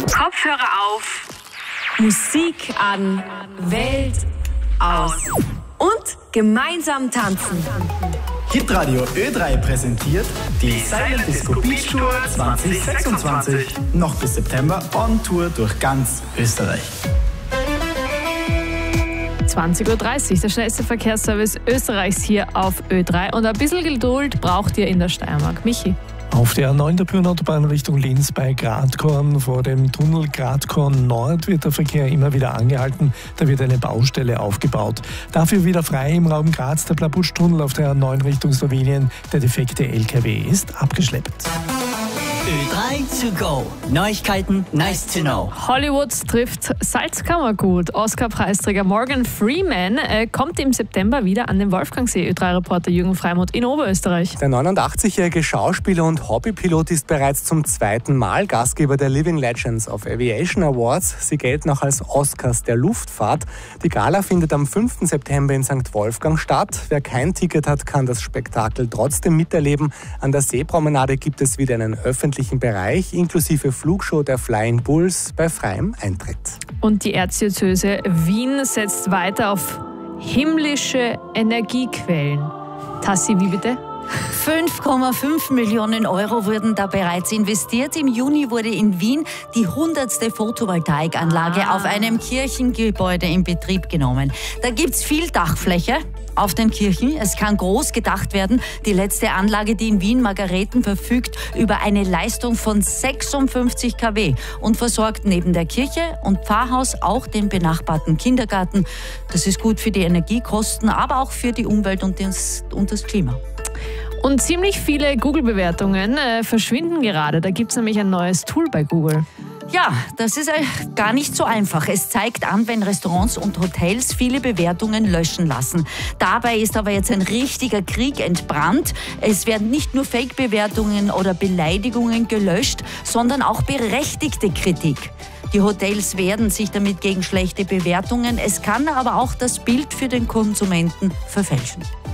Kopfhörer auf. Musik an. Welt aus. Und gemeinsam tanzen. Hitradio Ö3 präsentiert die Silent Disco Beach Tour 2026. Noch bis September on Tour durch ganz Österreich. 20.30 Uhr, der schnellste Verkehrsservice Österreichs hier auf Ö3. Und ein bisschen Geduld braucht ihr in der Steiermark. Michi. Auf der A9 der Bühnenautobahn Richtung Linz bei Gradkorn vor dem Tunnel Gradkorn Nord wird der Verkehr immer wieder angehalten. Da wird eine Baustelle aufgebaut. Dafür wieder frei im Raum Graz der Blabusch-Tunnel auf der A9 Richtung Slowenien. Der defekte LKW ist abgeschleppt. Ö3 to go. Neuigkeiten, nice to know. Hollywood trifft Salzkammergut. Oscar-Preisträger Morgan Freeman kommt im September wieder an den Wolfgangsee. Ö3-Reporter Jürgen Freimuth in Oberösterreich. Der 89-jährige Schauspieler und Hobbypilot ist bereits zum zweiten Mal Gastgeber der Living Legends of Aviation Awards. Sie gelten auch als Oscars der Luftfahrt. Die Gala findet am 5. September in St. Wolfgang statt. Wer kein Ticket hat, kann das Spektakel trotzdem miterleben. An der Seepromenade gibt es wieder einen öffentlichen Bereich inklusive Flugshow der Flying Bulls bei freiem Eintritt. Und die Erzdiözese Wien setzt weiter auf himmlische Energiequellen. Tassi, wie bitte? 5,5 Millionen Euro wurden da bereits investiert. Im Juni wurde in Wien die 100. Photovoltaikanlage auf einem Kirchengebäude in Betrieb genommen. Da gibt es viel Dachfläche auf den Kirchen. Es kann groß gedacht werden. Die letzte Anlage, die in Wien Margareten verfügt über eine Leistung von 56 kW und versorgt neben der Kirche und Pfarrhaus auch den benachbarten Kindergarten. Das ist gut für die Energiekosten, aber auch für die Umwelt und das Klima. Und ziemlich viele Google-Bewertungen verschwinden gerade. Da gibt es nämlich ein neues Tool bei Google. Ja, das ist gar nicht so einfach. Es zeigt an, wenn Restaurants und Hotels viele Bewertungen löschen lassen. Dabei ist aber jetzt ein richtiger Krieg entbrannt. Es werden nicht nur Fake-Bewertungen oder Beleidigungen gelöscht, sondern auch berechtigte Kritik. Die Hotels wehren sich damit gegen schlechte Bewertungen. Es kann aber auch das Bild für den Konsumenten verfälschen.